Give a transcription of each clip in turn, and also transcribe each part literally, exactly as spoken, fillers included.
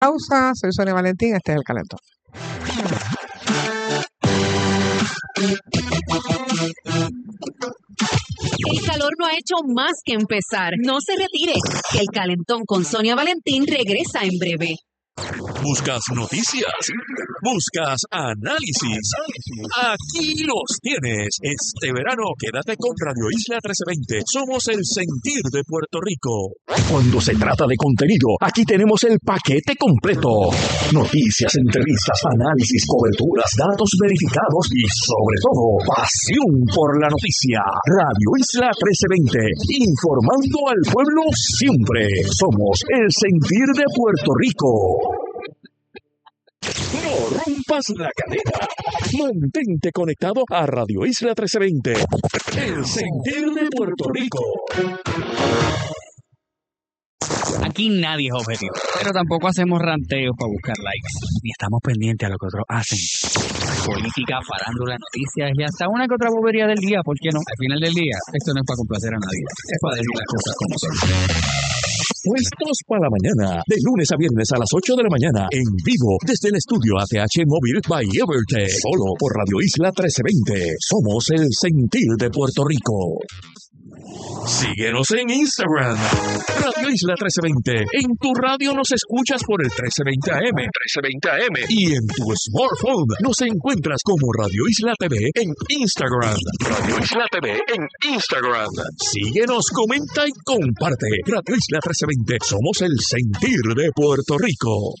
Pausa, soy Sonia Valentín, este es El Calentón. El calor no ha hecho más que empezar. No se retire, que El Calentón con Sonia Valentín regresa en breve. ¿Buscas noticias? ¿Buscas análisis? Aquí los tienes. Este verano quédate con Radio Isla trece veinte. Somos el sentir de Puerto Rico. Cuando se trata de contenido, aquí tenemos el paquete completo. Noticias, entrevistas, análisis, coberturas, datos verificados y sobre todo, pasión por la noticia. Radio Isla trece veinte. Informando al pueblo siempre. Somos el sentir de Puerto Rico. No rompas la cadena. Mantente conectado a Radio Isla trece veinte. El sentir de Puerto Rico. Aquí nadie es objetivo, pero tampoco hacemos ranteos para buscar likes, ni estamos pendientes a lo que otros hacen. Política, farándula, noticias y hasta una que otra bobería del día, ¿por qué no? Al final del día, esto no es para complacer a nadie, es para decir las cosas como son. Puestos para la mañana, de lunes a viernes a las ocho de la mañana, en vivo, desde el estudio A T H Móvil by Evertech, solo por Radio Isla trece veinte. Somos el sentir de Puerto Rico. Síguenos en Instagram, Radio Isla trece veinte. En tu radio nos escuchas por el trece veinte A M, trece veinte A M. Y en tu smartphone nos encuentras como Radio Isla T V en Instagram. Radio Isla T V en Instagram. Síguenos, comenta y comparte. Radio Isla trece veinte. Somos el sentir de Puerto Rico.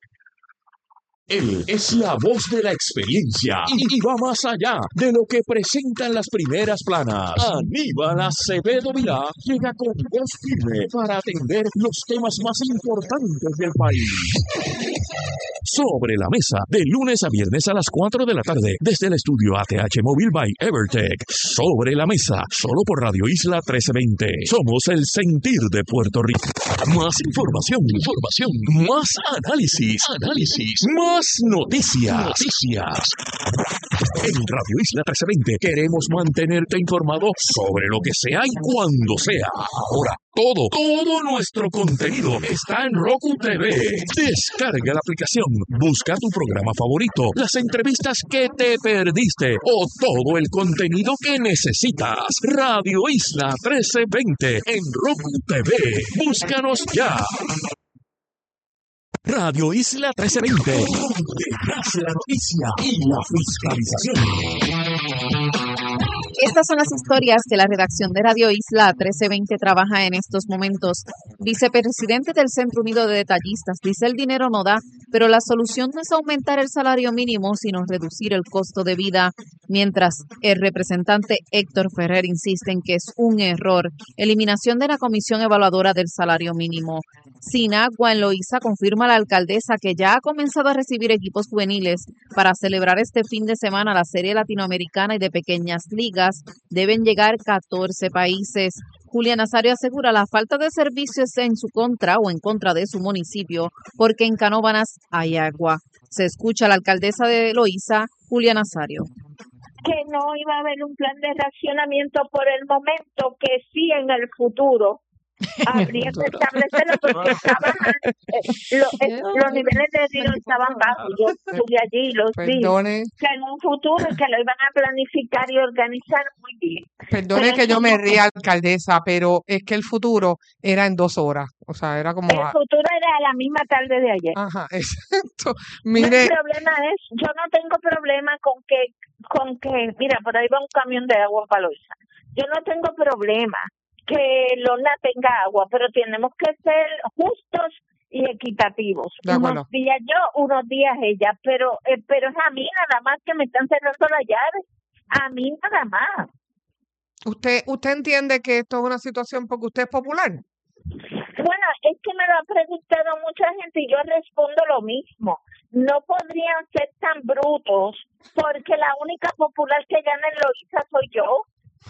Él es la voz de la experiencia y, y va más allá de lo que presentan las primeras planas. Aníbal Acevedo Vilá llega con voz firme para atender los temas más importantes del país. Sobre la mesa, de lunes a viernes a las cuatro de la tarde, desde el estudio A T H Móvil by Evertech. Sobre la mesa, solo por Radio Isla trece veinte. Somos el sentir de Puerto Rico. Más información, información, más análisis, análisis, más noticias, noticias. En Radio Isla trece veinte queremos mantenerte informado sobre lo que sea y cuando sea. Ahora, todo, todo nuestro contenido está en Roku T V. Descarga la aplicación, busca tu programa favorito, las entrevistas que te perdiste o todo el contenido que necesitas. Radio Isla trece veinte en Roku T V. Búscanos ya. Radio Isla trece veinte, donde nace la noticia y la fiscalización. Estas son las historias que la redacción de Radio Isla trece veinte trabaja en estos momentos. Vicepresidente del Centro Unido de Detallistas dice el dinero no da, pero la solución no es aumentar el salario mínimo, sino reducir el costo de vida. Mientras el representante Héctor Ferrer insiste en que es un error eliminación de la Comisión Evaluadora del Salario Mínimo. Sin agua en Loíza, confirma la alcaldesa que ya ha comenzado a recibir equipos juveniles para celebrar este fin de semana la Serie Latinoamericana y de Pequeñas Ligas. Deben llegar catorce países. Julia Nazario asegura la falta de servicios en su contra o en contra de su municipio porque en Canóvanas hay agua. Se escucha a la alcaldesa de Loíza, Julia Nazario. Que no iba a haber un plan de racionamiento por el momento, que sí en el futuro habría que establecerlo porque estaban lo, eh, los niveles de río estaban bajos. Yo estuve allí, los vi, que en un futuro que lo iban a planificar y organizar muy bien. Perdone que yo me ría, alcaldesa, pero es que el futuro era en dos horas. O sea, era como... El futuro era a la misma tarde de ayer. Ajá, exacto. Mire... El problema es, yo no tengo problema con que, con que, mira, por ahí va un camión de agua para Loíza. Yo no tengo problema que Lona tenga agua, pero tenemos que ser justos y equitativos. Unos días yo, unos días ella, pero eh, pero es a mí nada más que me están cerrando la llave. A mí nada más. ¿Usted usted entiende que esto es una situación porque usted es popular? Bueno, es que me lo ha preguntado mucha gente y yo respondo lo mismo. No podrían ser tan brutos porque la única popular que gana en Loíza soy yo.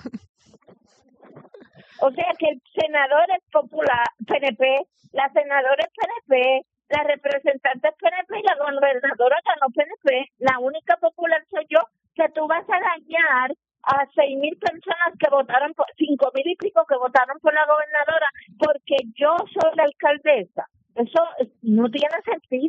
O sea que el senador es popular, P N P, la senadora es P N P, la representante es P N P y la gobernadora ganó P N P. La única popular soy yo, que tú vas a dañar a seis mil personas que votaron, por cinco mil y pico que votaron por la gobernadora, porque yo soy la alcaldesa. Eso no tiene sentido.